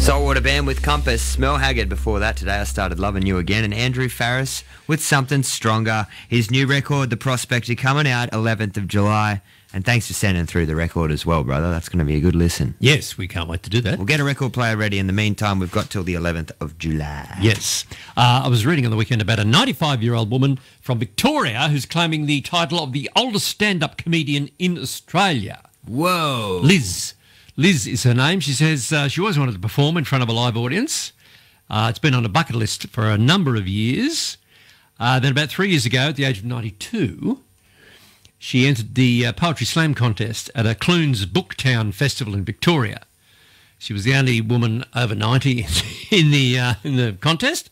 Saltwater Band with Compass. Mel Haggard before that. Today I Started Loving You Again. And Andrew Farris with Something Stronger. His new record, The Prospector, coming out 11th of July. And thanks for sending through the record as well, brother. That's going to be a good listen. Yes, we can't wait to do that. We'll get a record player ready. In the meantime, we've got till the 11th of July. Yes. I was reading on the weekend about a 95-year-old woman from Victoria who's claiming the title of the oldest stand-up comedian in Australia. Whoa. Liz. Liz is her name. She says she always wanted to perform in front of a live audience. It's been on a bucket list for a number of years. Then about 3 years ago, at the age of 92... she entered the Poetry Slam contest at a Clunes Booktown festival in Victoria. She was the only woman over 90 in the contest,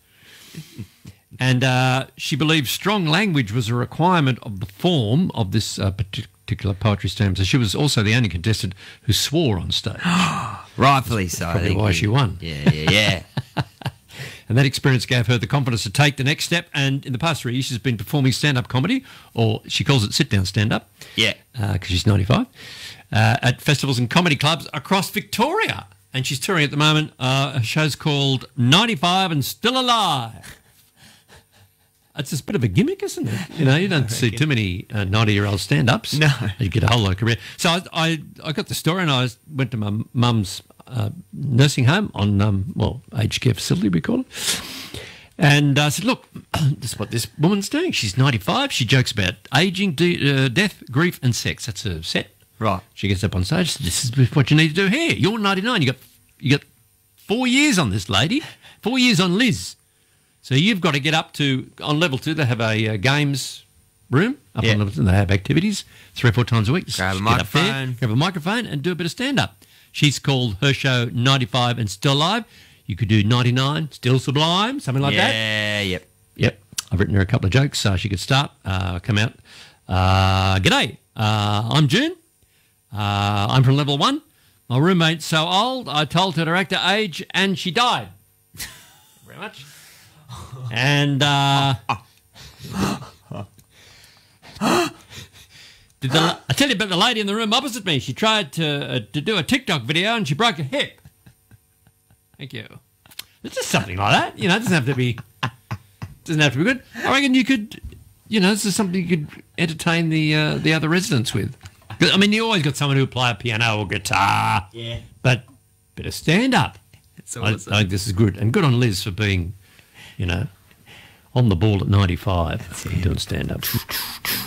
and she believed strong language was a requirement of the form of this particular Poetry Slam. So she was also the only contestant who swore on stage. Rightfully so. Probably why she won. Yeah. And that experience gave her the confidence to take the next step. And in the past 3 years, she's been performing stand-up comedy, or she calls it sit-down stand-up. Yeah. Because she's 95, at festivals and comedy clubs across Victoria. And she's touring at the moment. Her show's called 95 and Still Alive. It's a bit of a gimmick, isn't it? You know, you don't see too many 90-year-old stand-ups. No. You get a whole lot of career. So I got the story, and I went to my mum's nursing home on, aged care facility, we call it. And I said, look, this is what this woman's doing. She's 95. She jokes about ageing, death, grief and sex. That's her set. Right. She gets up on stage. This is what you need to do here. You're 99. You got 4 years on this lady. 4 years on Liz. So you've got to get up to, on level 2, they have a games room. Up on level 2, they have activities 3 or 4 times a week. Grab a Get up there, microphone. grab a microphone and do a bit of stand-up. She's called her show 95 and Still Alive. You could do 99, Still Sublime, something like that. Yep. I've written her a couple of jokes so she could start, come out. G'day, I'm June. I'm from level 1. My roommate's so old, I told her to act her age and she died. Thank you very much. And I tell you about the lady in the room opposite me. She tried to do a TikTok video and she broke her hip. Thank you. It's just something like that. You know, it doesn't have to be good. I reckon you could, this is something you could entertain the other residents with. I mean, you always got someone who will play a piano or guitar. Yeah. But a bit of stand-up. I think this is good. And good on Liz for being, on the ball at 95 and doing stand-up.